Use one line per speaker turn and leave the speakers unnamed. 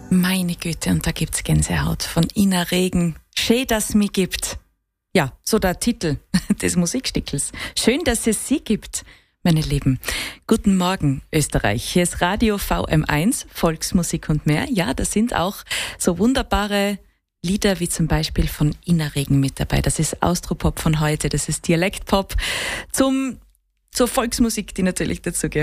Meine Güte, und da gibt's Gänsehaut von Ina Regen. Schön, dass es mich gibt. Ja, so der Titel des Musikstücks. Schön, dass es Sie gibt, meine Lieben. Guten Morgen, Österreich. Hier ist Radio VM1, Volksmusik und mehr. Ja, da sind auch so wunderbare Lieder wie zum Beispiel von Ina Regen mit dabei. Das ist Austropop von heute, das ist Dialektpop zur Volksmusik, die natürlich dazugehört.